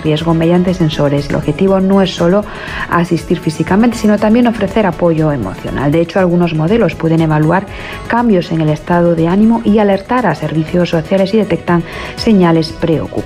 riesgo mediante sensores. El objetivo no es solo asistir físicamente, sino también ofrecer apoyo emocional. De hecho, algunos modelos pueden evaluar cambios en el estado de ánimo y alertar a servicios sociales si detectan señales preocupantes.